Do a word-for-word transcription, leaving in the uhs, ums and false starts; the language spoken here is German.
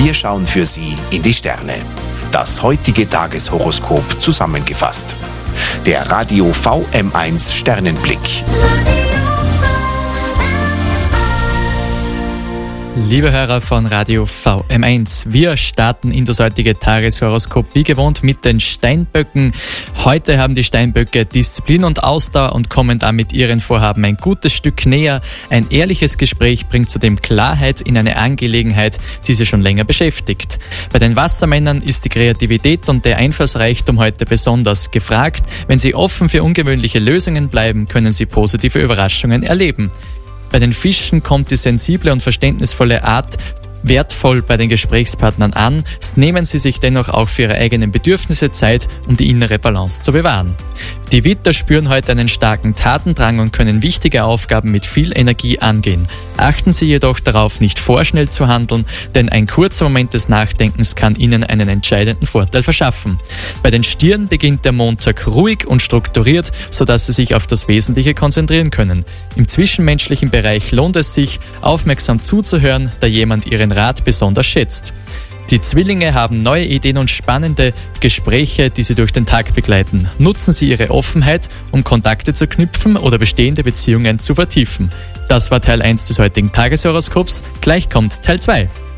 Wir schauen für Sie in die Sterne. Das heutige Tageshoroskop zusammengefasst. Der Radio V M eins Sternenblick. Liebe Hörer von Radio V M eins, wir starten in das heutige Tageshoroskop wie gewohnt mit den Steinböcken. Heute haben die Steinböcke Disziplin und Ausdauer und kommen damit ihren Vorhaben ein gutes Stück näher. Ein ehrliches Gespräch bringt zudem Klarheit in eine Angelegenheit, die sie schon länger beschäftigt. Bei den Wassermännern ist die Kreativität und der Einfallsreichtum heute besonders gefragt. Wenn sie offen für ungewöhnliche Lösungen bleiben, können sie positive Überraschungen erleben. Bei den Fischen kommt die sensible und verständnisvolle Art wertvoll bei den Gesprächspartnern an. Nehmen sie sich dennoch auch für ihre eigenen Bedürfnisse Zeit, um die innere Balance zu bewahren. Die Widder spüren heute einen starken Tatendrang und können wichtige Aufgaben mit viel Energie angehen. Achten Sie jedoch darauf, nicht vorschnell zu handeln, denn ein kurzer Moment des Nachdenkens kann Ihnen einen entscheidenden Vorteil verschaffen. Bei den Stieren beginnt der Montag ruhig und strukturiert, sodass Sie sich auf das Wesentliche konzentrieren können. Im zwischenmenschlichen Bereich lohnt es sich, aufmerksam zuzuhören, da jemand Ihren Rat besonders schätzt. Die Zwillinge haben neue Ideen und spannende Gespräche, die sie durch den Tag begleiten. Nutzen Sie Ihre Offenheit, um Kontakte zu knüpfen oder bestehende Beziehungen zu vertiefen. Das war Teil eins des heutigen Tageshoroskops. Gleich kommt Teil zwei.